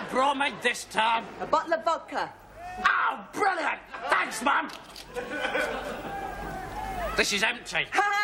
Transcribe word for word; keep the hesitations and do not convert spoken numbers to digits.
bromide this time? A bottle of vodka. Oh, brilliant! Thanks, Mum. This is empty. Ha